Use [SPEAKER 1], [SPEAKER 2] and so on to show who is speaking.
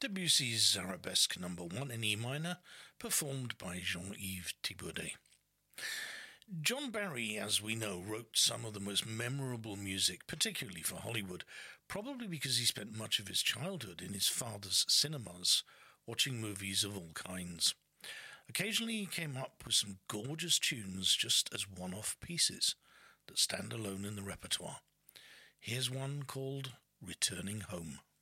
[SPEAKER 1] Debussy's Arabesque No. 1 in E minor, performed by Jean-Yves Thibaudet. John Barry, as we know, wrote some of the most memorable music, particularly for Hollywood, probably because he spent much of his childhood in his father's cinemas, watching movies of all kinds. Occasionally he came up with some gorgeous tunes just as one-off pieces that stand alone in the repertoire. Here's one called Returning Home.